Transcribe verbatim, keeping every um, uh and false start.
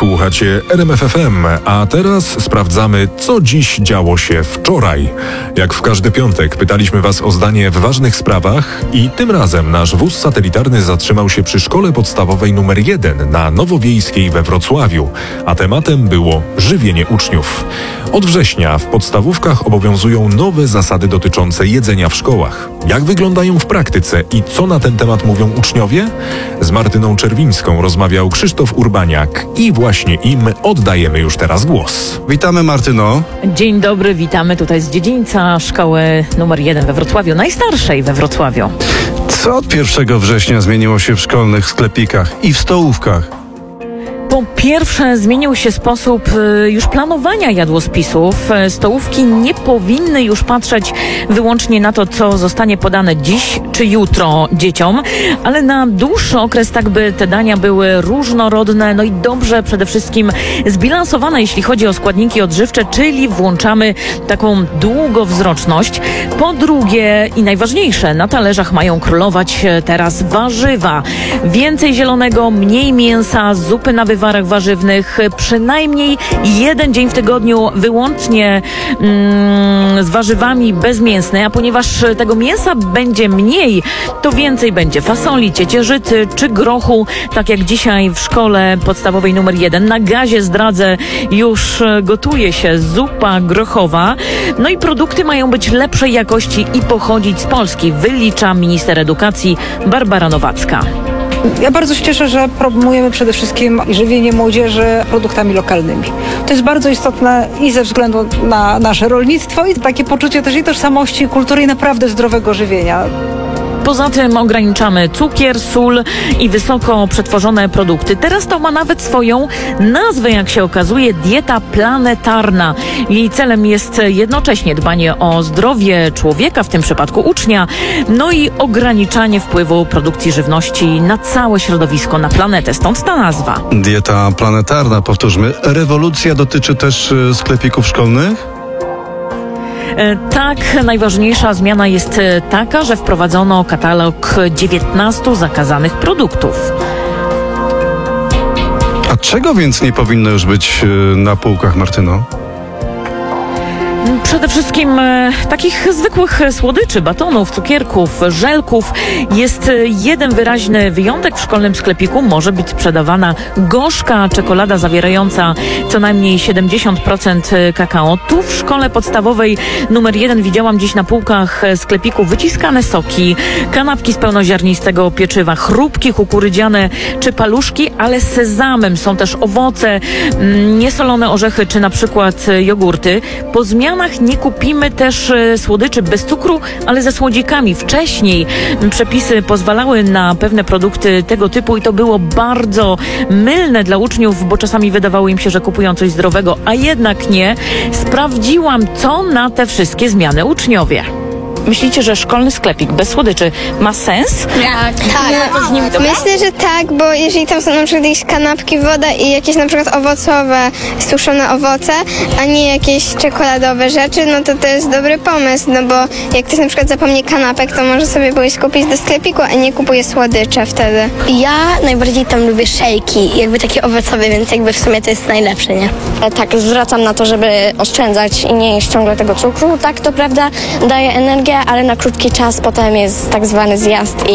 Słuchacie R M F F M, a teraz sprawdzamy, co dziś działo się wczoraj. Jak w każdy piątek pytaliśmy Was o zdanie w ważnych sprawach i tym razem nasz wóz satelitarny zatrzymał się przy szkole podstawowej numer jeden na Nowowiejskiej we Wrocławiu, a tematem było żywienie uczniów. Od września w podstawówkach obowiązują nowe zasady dotyczące jedzenia w szkołach. Jak wyglądają w praktyce i co na ten temat mówią uczniowie? Z Martyną Czerwińską rozmawiał Krzysztof Urbaniak i właśnie im oddajemy już teraz głos. Witamy, Martyno. Dzień dobry, witamy tutaj z dziedzińca szkoły numer jeden we Wrocławiu, najstarszej we Wrocławiu. Co od pierwszego września zmieniło się w szkolnych sklepikach i w stołówkach? Po pierwsze, zmienił się sposób y, już planowania jadłospisów. Stołówki nie powinny już patrzeć wyłącznie na to, co zostanie podane dziś czy jutro dzieciom, ale na dłuższy okres, tak by te dania były różnorodne, no i dobrze przede wszystkim zbilansowane, jeśli chodzi o składniki odżywcze, czyli włączamy taką długowzroczność. Po drugie i najważniejsze, na talerzach mają królować teraz warzywa. Więcej zielonego, mniej mięsa, zupy na wywarach warzywnych, przynajmniej jeden dzień w tygodniu wyłącznie mm, z warzywami bezmięsne, a ponieważ tego mięsa będzie mniej, to więcej będzie fasoli, ciecierzycy czy grochu, tak jak dzisiaj w szkole podstawowej numer jeden. Na gazie zdradzę, już gotuje się zupa grochowa. No i produkty mają być lepszej jakości i pochodzić z Polski, wylicza minister edukacji Barbara Nowacka. Ja bardzo się cieszę, że promujemy przede wszystkim żywienie młodzieży produktami lokalnymi. To jest bardzo istotne i ze względu na nasze rolnictwo i takie poczucie też i tożsamości, kultury i naprawdę zdrowego żywienia. Poza tym ograniczamy cukier, sól i wysoko przetworzone produkty. Teraz to ma nawet swoją nazwę, jak się okazuje, dieta planetarna. Jej celem jest jednocześnie dbanie o zdrowie człowieka, w tym przypadku ucznia, no i ograniczanie wpływu produkcji żywności na całe środowisko, na planetę. Stąd ta nazwa. Dieta planetarna, powtórzmy. Rewolucja dotyczy też sklepików szkolnych? Tak, najważniejsza zmiana jest taka, że wprowadzono katalog dziewiętnastu zakazanych produktów. A czego więc nie powinno już być na półkach, Martyno? Przede wszystkim e, takich zwykłych słodyczy, batonów, cukierków, żelków. Jest jeden wyraźny wyjątek. W szkolnym sklepiku może być sprzedawana gorzka czekolada zawierająca co najmniej siedemdziesiąt procent kakao. Tu w szkole podstawowej numer jeden widziałam dziś na półkach sklepiku wyciskane soki, kanapki z pełnoziarnistego pieczywa, chrupki kukurydziane czy paluszki, ale z sezamem. Są też owoce, niesolone orzechy czy na przykład jogurty. Po zmianach nie kupimy też słodyczy bez cukru, ale ze słodzikami. Wcześniej przepisy pozwalały na pewne produkty tego typu i to było bardzo mylne dla uczniów, bo czasami wydawało im się, że kupują coś zdrowego, a jednak nie. Sprawdziłam, co na te wszystkie zmiany uczniowie. Myślicie, że szkolny sklepik bez słodyczy ma sens? Tak. tak. Myślę, że tak, bo jeżeli tam są na przykład jakieś kanapki, woda i jakieś na przykład owocowe, suszone owoce, a nie jakieś czekoladowe rzeczy, no to to jest dobry pomysł, no bo jak ktoś na przykład zapomni kanapek, to może sobie pójść kupić do sklepiku, a nie kupuje słodycze wtedy. Ja najbardziej tam lubię szejki, jakby takie owocowe, więc jakby w sumie to jest najlepsze, nie? Tak, zwracam na to, żeby oszczędzać i nie jeść ciągle tego cukru. Tak, to prawda, daje energię, ale na krótki czas potem jest tak zwany zjazd i